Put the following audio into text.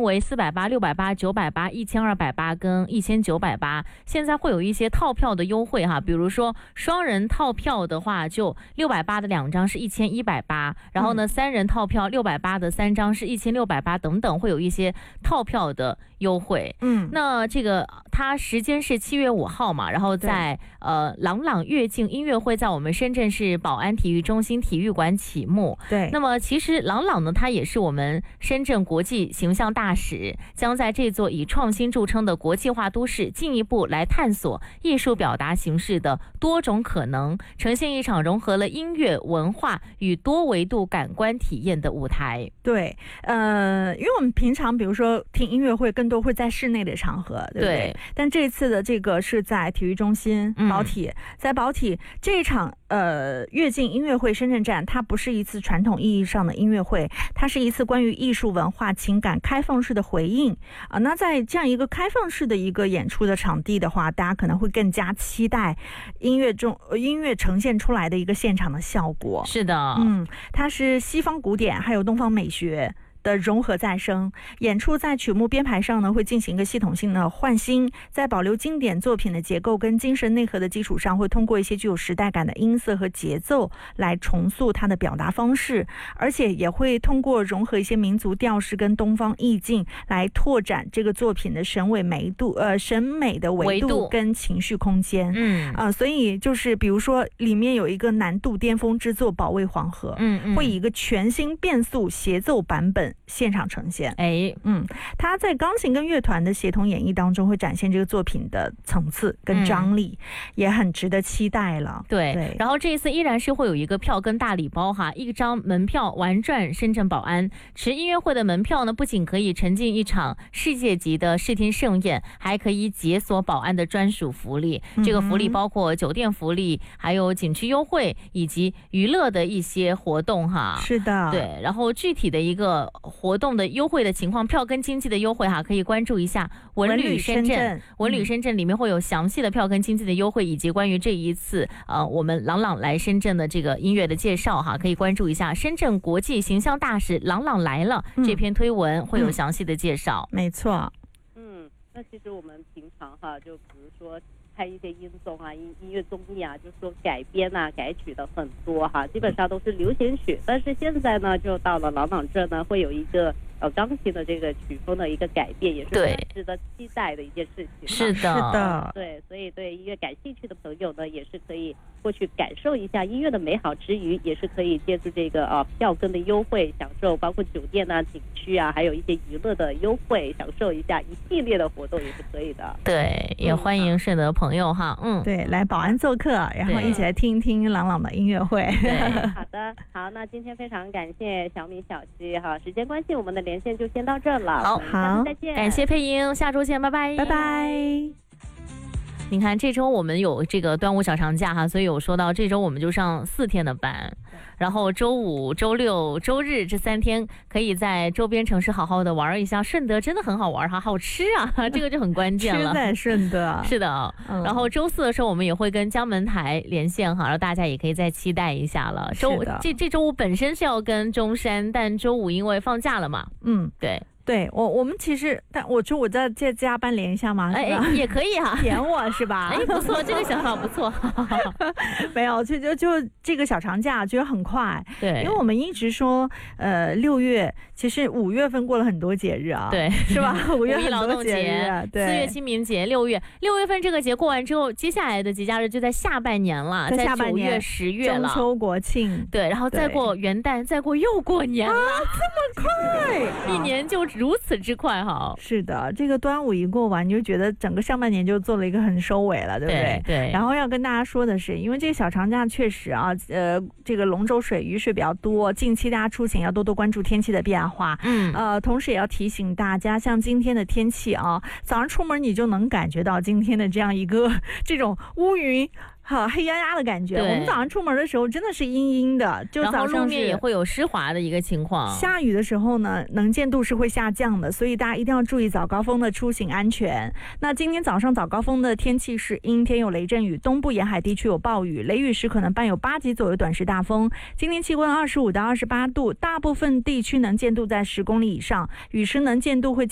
为480、680、980、1280跟1980，现在会有一些套票的优惠哈，比如说双人套票的话，就680的2张是1180，然后呢3人套票680的3张是1680等等，会有一些套票的优惠。那这个它时间是7月5号嘛，然后在朗朗跃进音乐会在我们深圳市宝安体育中心体育馆启幕。 对， 那么其实朗朗呢，它也是我们深圳国际形象大使，将在这座以创新著称的国际化都市进一步来探索艺术表达形式的多种可能，呈现一场融合了音乐、文化与多维度感官体验的舞台。 对，因为我们平常比如说听音乐会更多会在室内的场合，对不对？但这次的这个是在体育中心宝体，在宝体这一场跃进音乐会深圳站，它不是一次传统意义上的音乐会，它是一次关于艺术文化情感开放式的回应啊。那在这样一个开放式的一个演出的场地的话，大家可能会更加期待音乐呈现出来的一个现场的效果。 是的， 它是西方古典还有东方美学的融合再生，演出在曲目编排上呢会进行一个系统性的换新，在保留经典作品的结构跟精神内核的基础上，会通过一些具有时代感的音色和节奏来重塑它的表达方式，而且也会通过融合一些民族调式跟东方意境来拓展这个作品的审美的维度跟情绪空间。所以就是比如说里面有一个难度巅峰之作《保卫黄河》，会以一个全新变速协奏版本现场呈现。他在钢琴跟乐团的协同演绎当中会展现这个作品的层次跟张力，也很值得期待了。 对，然后这一次依然是会有一个票根大礼包哈，一张门票玩转深圳宝安。持音乐会的门票呢，不仅可以沉浸一场世界级的视听盛宴，还可以解锁宝安的专属福利。这个福利包括酒店福利，还有景区优惠以及娱乐的一些活动哈。 是的， 对，然后具体的一个活动的优惠的情况，票根经济的优惠哈，可以关注一下文旅深圳。文旅深圳里面会有详细的票根经济的优惠，以及关于这一次我们朗朗来深圳的这个音乐的介绍哈，可以关注一下深圳国际形象大使朗朗来了这篇推文，会有详细的介绍。 没错。 那其实我们平常哈，就比如说看一些音综啊、音乐综艺啊，就是说改编啊、改曲的很多哈，基本上都是流行曲。但是现在呢，就到了朗朗这呢，会有一个钢琴的这个曲风的一个改变，也是很值得期待的一件事情。 是的， 对，所以对音乐感兴趣的朋友呢，也是可以过去感受一下音乐的美好之余，也是可以借助这个票根的优惠，享受包括酒店啊、景区啊，还有一些娱乐的优惠，享受一下一系列的活动也是可以的。 对，也欢迎顺德朋友哈， 对，来宝安做客，然后一起来听一听朗朗的音乐会。 好的，好，那今天非常感谢小米、小七哈，时间关系，我们的连线就先到这了。 好， 下次再见， 感谢配音，下周见，拜拜， 拜拜。 你看这周我们有这个端午小长假哈，所以有说到这周我们就上4天的班，然后周五、周六、周日这3天可以在周边城市好好的玩一下。顺德真的很好玩哈，好吃啊，这个就很关键了。 吃在顺德， 是的。然后周4的时候我们也会跟江门台连线哈，然后大家也可以再期待一下了。这周五本身是要跟中山，但周五因为放假了嘛，对， 我们其实，但我在加班连一下吗？ 也可以哈， 点我是吧？ 不错，这个想法不错。 没有，就这个小长假觉得很快， 对， 因为我们一直说，6月其实5月份过了很多节日啊， 对， 是吧？5月很多节日，对，4月清明节，6月份这个节过完之后，接下来的节假日就在下半年了，在9月、10月了， 中秋国庆， 对，然后再过元旦，再过又过年了， 这么快， 一年就如此之快哈。 是的，这个端午一过完，你就觉得整个上半年就做了一个很收尾了，对不对？ 对。 然后要跟大家说的是，因为这个小长假确实啊，这个龙舟水雨水比较多，近期大家出行要多多关注天气的变化。同时也要提醒大家，像今天的天气啊，早上出门你就能感觉到今天的这样一个这种乌云。好黑压压的感觉，我们早上出门的时候真的是阴阴的，就早上路面也会有湿滑的一个情况。 下雨的时候呢，能见度是会下降的，所以大家一定要注意早高峰的出行安全。那今天早上早高峰的天气是阴天有雷阵雨，东部沿海地区有暴雨，雷雨时可能伴有8级左右短时大风。今天气温25到28度，大部分地区能见度在10公里以上，雨时能见度会